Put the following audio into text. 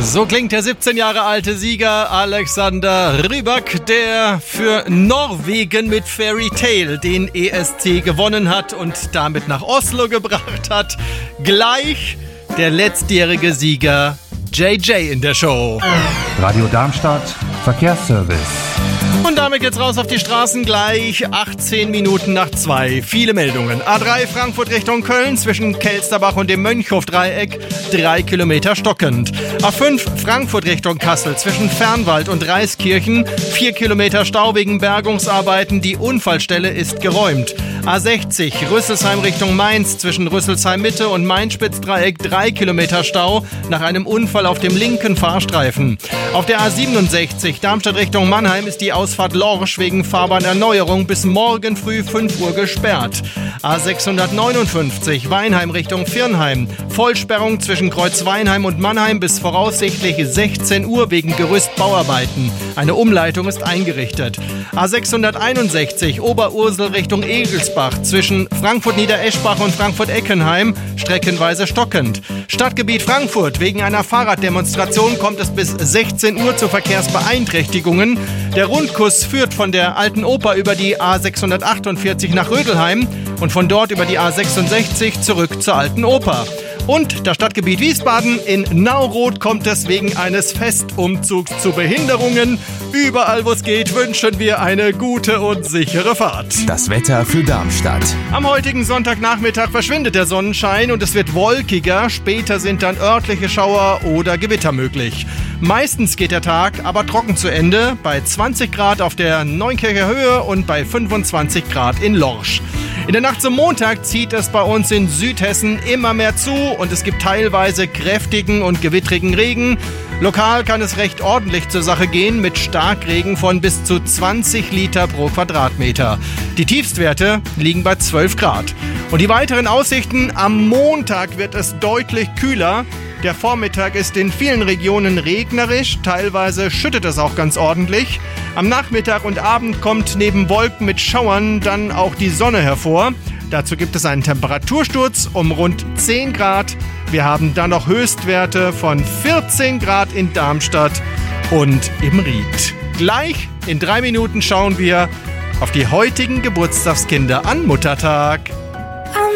So klingt der 17 Jahre alte Sieger Alexander Rybak, der für Norwegen mit Fairy Tale den ESC gewonnen hat und damit nach Oslo gebracht hat. Gleich der letztjährige Sieger JJ in der Show. Radio Darmstadt, Verkehrsservice. Und damit geht's raus auf die Straßen, gleich 18 Minuten nach 2. Viele Meldungen. A3 Frankfurt Richtung Köln zwischen Kelsterbach und dem Mönchhof-Dreieck 3 Kilometer stockend. A5 Frankfurt Richtung Kassel zwischen Fernwald und Reiskirchen 4 Kilometer Stau wegen Bergungsarbeiten. Die Unfallstelle ist geräumt. A60 Rüsselsheim Richtung Mainz zwischen Rüsselsheim Mitte und Mainspitz-Dreieck 3 Kilometer Stau nach einem Unfall auf dem linken Fahrstreifen. Auf der A67 Darmstadt Richtung Mannheim ist die Ausfahrt Lorsch wegen Fahrbahnerneuerung bis morgen früh 5 Uhr gesperrt. A659 Weinheim Richtung Viernheim. Vollsperrung zwischen Kreuz-Weinheim und Mannheim bis voraussichtlich 16 Uhr wegen Gerüstbauarbeiten. Eine Umleitung ist eingerichtet. A661 Oberursel Richtung Egelsbach zwischen Frankfurt-Niedereschbach und Frankfurt-Eckenheim streckenweise stockend. Stadtgebiet Frankfurt. Wegen einer Fahrraddemonstration kommt es bis 16 Uhr zu Verkehrsbeeinträchtigungen. Der Rundkurs führt von der Alten Oper über die A648 nach Rödelheim und von dort über die A66 zurück zur Alten Oper. Und das Stadtgebiet Wiesbaden. In Nauroth kommt es wegen eines Festumzugs zu Behinderungen. Überall, wo es geht, wünschen wir eine gute und sichere Fahrt. Das Wetter für Darmstadt. Am heutigen Sonntagnachmittag verschwindet der Sonnenschein und es wird wolkiger. Später sind dann örtliche Schauer oder Gewitter möglich. Meistens geht der Tag aber trocken zu Ende. Bei 20 Grad auf der Neunkircher Höhe und bei 25 Grad in Lorsch. In der Nacht zum Montag zieht es bei uns in Südhessen immer mehr zu und es gibt teilweise kräftigen und gewittrigen Regen. Lokal kann es recht ordentlich zur Sache gehen mit Starkregen von bis zu 20 Liter pro Quadratmeter. Die Tiefstwerte liegen bei 12 Grad. Und die weiteren Aussichten: am Montag wird es deutlich kühler. Der Vormittag ist in vielen Regionen regnerisch, teilweise schüttet es auch ganz ordentlich. Am Nachmittag und Abend kommt neben Wolken mit Schauern dann auch die Sonne hervor. Dazu gibt es einen Temperatursturz um rund 10 Grad. Wir haben dann noch Höchstwerte von 14 Grad in Darmstadt und im Ried. Gleich in 3 Minuten schauen wir auf die heutigen Geburtstagskinder an Muttertag.